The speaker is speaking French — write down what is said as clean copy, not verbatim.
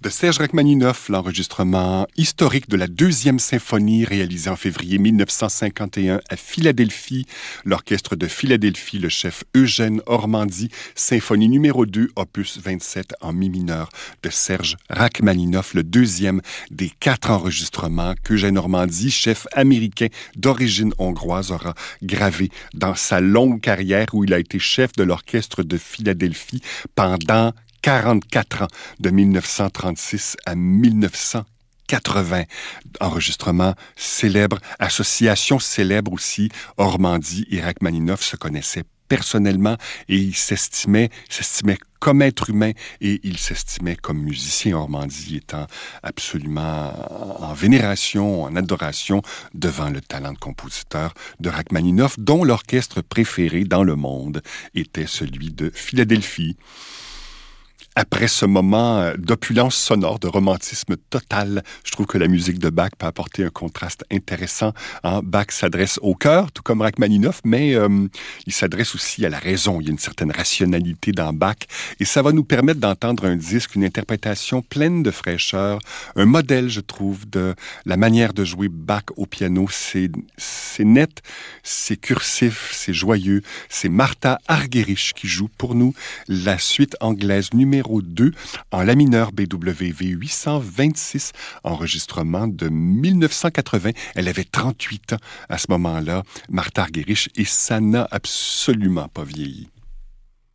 De Serge Rachmaninoff, l'enregistrement historique de la deuxième symphonie réalisée en février 1951 à Philadelphie. L'orchestre de Philadelphie, le chef Eugène Ormandy, symphonie numéro 2, opus 27 en mi mineur de Serge Rachmaninoff, le deuxième des 4 enregistrements qu'Eugène Ormandy, chef américain d'origine hongroise, aura gravé dans sa longue carrière où il a été chef de l'orchestre de Philadelphie pendant 44 ans, de 1936 à 1980. Enregistrement célèbre, association célèbre aussi. Ormandy et Rachmaninoff se connaissaient personnellement et ils s'estimaient comme être humain et il s'estimait comme musicien. Ormandy étant absolument en vénération, en adoration devant le talent de compositeur de Rachmaninoff, dont l'orchestre préféré dans le monde était celui de Philadelphie. Après ce moment d'opulence sonore, de romantisme total, je trouve que la musique de Bach peut apporter un contraste intéressant. Bach s'adresse au cœur, tout comme Rachmaninoff, mais il s'adresse aussi à la raison. Il y a une certaine rationalité dans Bach et ça va nous permettre d'entendre un disque, une interprétation pleine de fraîcheur, un modèle, je trouve, de la manière de jouer Bach au piano. C'est net, c'est cursif, c'est joyeux. C'est Martha Argerich qui joue pour nous la suite anglaise numéro 2 en la mineur BWV 826, enregistrement de 1980. Elle avait 38 ans à ce moment-là, Martha Argerich, et ça n'a absolument pas vieilli.